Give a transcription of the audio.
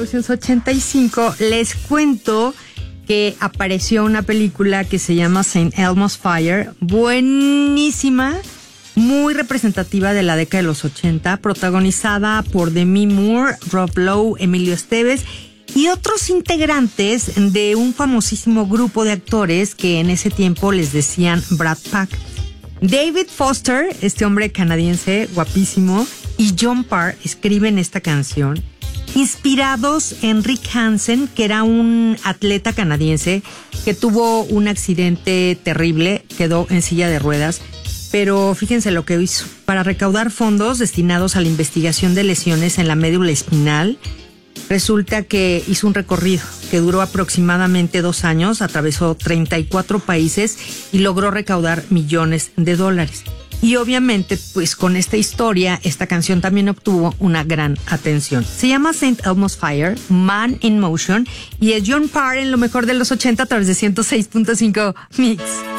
1985, les cuento que apareció una película que se llama St. Elmo's Fire, buenísima, muy representativa de la década de los 80, protagonizada por Demi Moore, Rob Lowe, Emilio Estevez y otros integrantes de un famosísimo grupo de actores que en ese tiempo les decían Brat Pack. David Foster, este hombre canadiense guapísimo, y John Parr escriben esta canción inspirados en Rick Hansen, que era un atleta canadiense que tuvo un accidente terrible, quedó en silla de ruedas, pero fíjense lo que hizo. Para recaudar fondos destinados a la investigación de lesiones en la médula espinal, resulta que hizo un recorrido que duró aproximadamente 2 años, atravesó 34 países y logró recaudar millones de dólares. Y obviamente, pues con esta historia, esta canción también obtuvo una gran atención. Se llama St. Elmo's Fire, Man in Motion, y es John Parr en lo mejor de los 80 a través de 106.5 Mix.